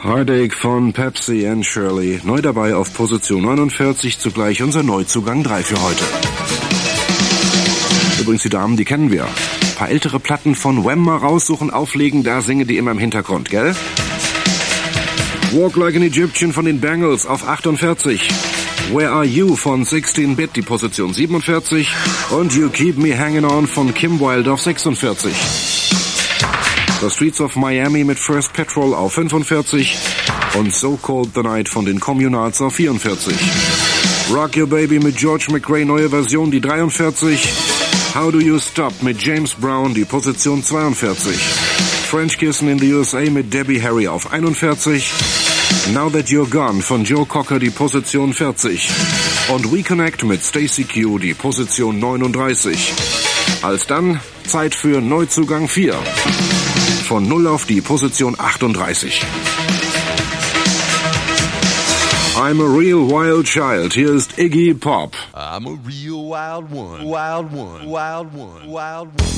Heartache von Pepsi and Shirley. Neu dabei auf Position 49, zugleich unser Neuzugang 3 für heute. Übrigens, die Damen, die kennen wir. Ein paar ältere Platten von Wham mal raussuchen, auflegen, da singen die immer im Hintergrund, gell? Walk Like an Egyptian von den Bangles auf 48. Where Are You von 16-Bit, die Position 47. Und You Keep Me Hanging On von Kim Wilde auf 46. The Streets of Miami mit First Petrol auf 45. Und So Cold the Night von den Communards auf 44. Rock Your Baby mit George McRae, neue Version, die 43. How Do You Stop mit James Brown, die Position 42. French Kissin' in the USA mit Debbie Harry auf 41. Now That You're Gone von Joe Cocker, die Position 40. Und We Connect mit Stacey Q, die Position 39. Alsdann Zeit für Neuzugang 4. Von 0 auf die Position 38. I'm a real wild child. Hier ist Iggy Pop. I'm a real wild one. Wild one. Wild one. Wild one.